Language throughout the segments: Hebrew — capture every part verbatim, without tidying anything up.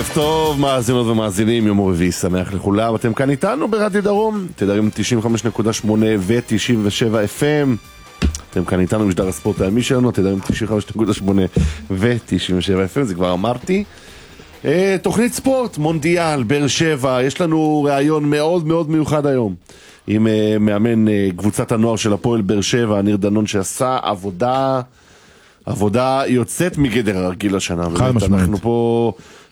ערב טוב, מאזינות ומאזינים, יום רביעי שמח לכולם. אתם כאן איתנו ברדיו דרום, תדרים תשעים וחמש נקודה שמונה ו-תשעים ושבע אף אם. אתם כאן איתנו משדר הספורט הימי שלנו, תדרים תשעים וחמש נקודה שמונה ו-תשעים ושבע אף אם, זה כבר אמרתי. תוכנית ספורט, מונדיאל, באר שבע, יש לנו ראיון מאוד מאוד מיוחד היום עם מאמן קבוצת הנוער של הפועל באר שבע, ניר דנון, שעשה עבודה... עבודה יוצאת מגדר הרגיל השנה. חד משמעית. אנחנו פה,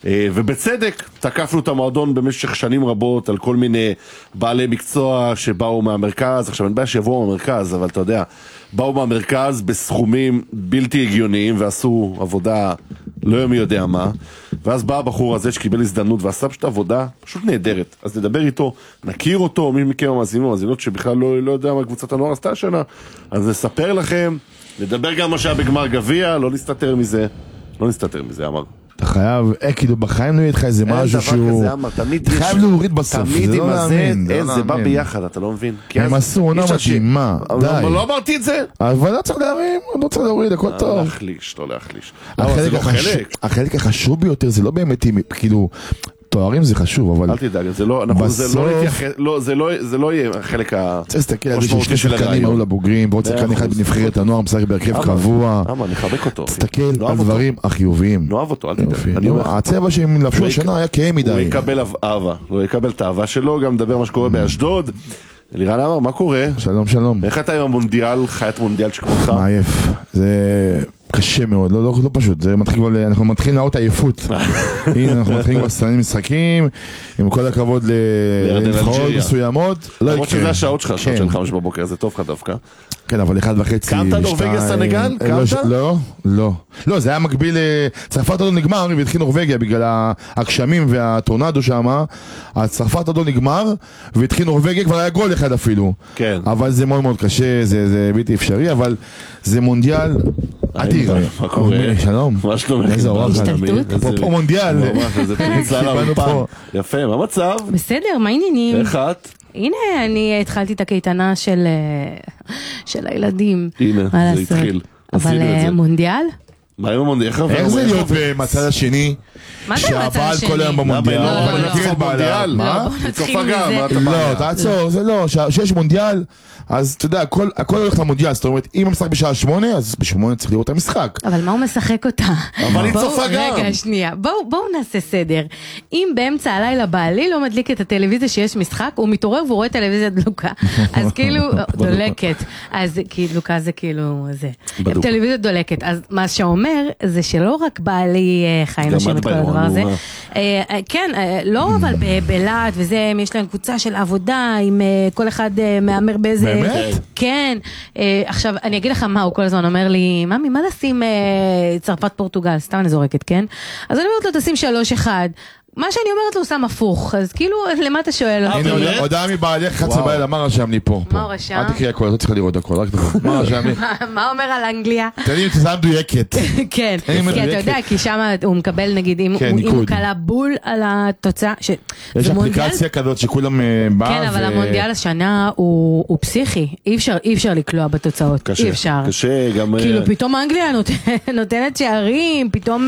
ובצדק, תקפנו את המועדון במשך שנים רבות על כל מיני בעלי מקצוע שבאו מהמרכז. עכשיו אין בעיה שיבואו מהמרכז, אבל אתה יודע, באו מהמרכז בסכומים בלתי הגיוניים ועשו עבודה לא מי יודע מה. ואז בא הבחור הזה שקיבל הזדמנות ועשה פשוט עבודה פשוט נהדרת. אז נדבר איתו, נכיר אותו, מי מכם המאזינים המאזינות שבכלל לא, לא יודע מה קבוצת הנוער עשתה השנה. אז נספר לכם, נדבר גם מה שהיה בגמר גביע, לא נסתתר מזה, לא נסתתר מזה, אמר. אתה חייב, אה, כאילו בחיים לא יהיה לך איזה משהו שהוא... אתה חייב להוריד בסוף, תמיד עם הזה, זה בא ביחד, אתה לא מבין. הם עשו עונה מדהימה, די. לא אמרתי את זה. אבל לא צריך להרים, לא צריך להוריד, הכל טוב. לא להחליש, לא להחליש. זה לא חלק. החלק החשוב ביותר זה לא באמת, כאילו... תוארים זה חשוב, אבל... אל תדאג, זה לא, אנחנו, זה לא יתייחס, לא, זה לא, זה לא יהיה החלק ה... צריך להסתכל על זה ששני שחקנים היו לבוגרים, ועוד שחקן אחד בנבחרת הנוער, משחק בהרכב קבוע. למה, נחבק אותו. תסתכל על דברים החיוביים. נאהב אותו, אל תדאג. הצבע שהם לבשו השנה היה כהם מדי. הוא יקבל אהבה, הוא יקבל את האהבה שלו, גם מדבר מה שקורה באשדוד. לירן אמר, מה קורה? שלום, שלום. איך אתה עם המונדיאל, חיית מונדיאל שכמותך? מעייף. זה... קשה מאוד, לא, לא, לא פשוט, זה מתחיל, אנחנו מתחילים להראות עייפות. הנה, אנחנו מתחילים בסטנים משחקים, עם כל הכבוד לנבחרות מסוימות. למרות שזה השעות שלך, השעות של חמש בבוקר, זה טוב לך דווקא. כן, אבל אחד וחצי... קמת נורווגיה סנגל? קמת? לא, לא. לא, זה היה מקביל, צרפת עוד נגמר, והתחיל נורווגיה בגלל הגשמים והטורנדו שם, אז צרפת עוד נגמר, והתחיל נורווגיה, כבר היה גול אחד אפילו. כן. אבל זה מאוד מאוד קשה, זה בלתי אפשרי, אבל זה מונדיאל אדיר. מה קורה? שלום. מה שלומך? איזה אורח. השתלטות? פה מונדיאל. איזה פריצה לאולפן. יפה, מה מצב? בסדר, מה העניינים? איך את? הנה, אני התחלתי את הקייטנה של של הילדים. הנה, זה התחיל. אבל מונדיאל? מה עם המונדיאל? איך זה להיות במצד השני? מה זה במצד שעבד השני? כל היום במונדיאל? אבל אני מכיר את מונדיאל. מה? בוא נתחיל מזה. לא, תעצור, זה לא. שיש מונדיאל, אז אתה יודע, הכל הולך למונדיאל. זאת אומרת, אם המשחק בשעה שמונה, אז בשמונה צריך לראות את המשחק. אבל מה הוא משחק אותה? אבל היא צופה גם. רגע, שנייה. בואו נעשה סדר. אם באמצע הלילה בעלי לא מדליק את הטלוויזיה שיש משחק, הוא מתעורר והוא רואה טלוויזיה דלוקה. אז כאילו, דולקת. אז דלוקה זה כאילו, זה. טלוויזיה דולקת. אז מה שאומר, זה שלא רק בעלי חי נשים את כל הדבר הזה. כן, לא אבל בלעד, וזה, יש להם קבוצה של עבודה, עם כל אחד מאמר באיזה... באמת? כן. עכשיו, אני אגיד לך מה, הוא כל הזמן אומר לי, ממי, מה לשים צרפת פורטוגל? סתם אני זורקת, כן? אז אני אומרת לו, תשים שלוש אחד. מה שאני אומרת לו הוא שם הפוך, אז כאילו, למה אתה שואל אותי? הנה, הודעה מבעלך חצי בעל, מה רשם לי פה? מה הוא רשם? אל תקריא הכל, לא צריך לראות הכל, רק תקריא. מה רשם לי? מה אומר על אנגליה? תן לי תזעה מדויקת. כן, כי אתה יודע, כי שם הוא מקבל, נגיד, אם הוא קלה בול על התוצאה, יש אפליקציה כזאת שכולם באה. כן, אבל המונדיאל השנה הוא פסיכי, אי אפשר לקלוע בתוצאות, אי אפשר. קשה, גם... כאילו, פתאום אנגליה נותנת שערים, פתאום...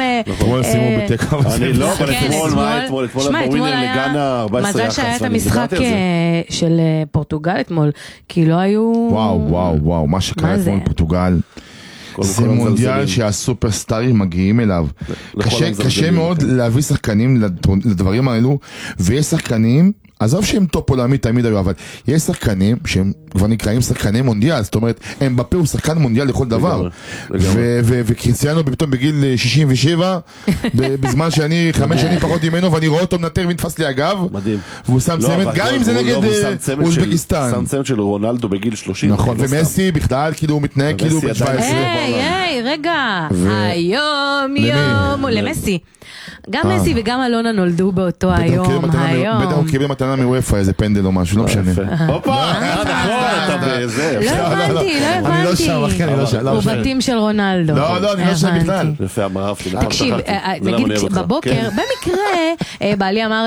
אני לא, אבל אתמול, מה אתמול? אתמול בווינר לגנה ארבע עשרה מזל שהיה את המשחק של פורטוגל אתמול, כי לא היו... וואו, וואו, וואו, מה שקרה אתמול פורטוגל, זה מונדיאל שהסופרסטארים מגיעים אליו. קשה מאוד להביא שחקנים לדברים האלו, ויש שחקנים, עזוב שהם טופ עולמי תמיד היו, אבל יש שחקנים שהם כבר נקראים שחקני מונדיאל, זאת אומרת, אמבפה הוא שחקן מונדיאל לכל דבר. וקריסטיאנו פתאום בגיל שישים ושבע, בזמן שאני חמש שנים פחות ממנו, ואני רואה אותו מנטר ונתפס לי אגב, והוא שם צמד, גם אם זה נגד אוזבקיסטן. שם צמד של רונלדו בגיל שלושים. נכון, ומסי בכלל, כאילו הוא מתנהג כאילו ב-שבע עשרה. היי, היי, רגע, היום יום, למסי. גם מסי וגם אלונה נולדו באותו היום, היום. בטח הוא קיבל מתנה מוופא, איזה פנדל או משהו, לא משנה. הופה, נכון, אתה בזה. לא הבנתי, לא הבנתי. אני לא שם, אחי, אני לא שם. הוא בתים של רונלדו. לא, לא, אני לא שם בכלל. יפה, אמרתי. תקשיב, נגיד בבוקר, במקרה, בעלי אמר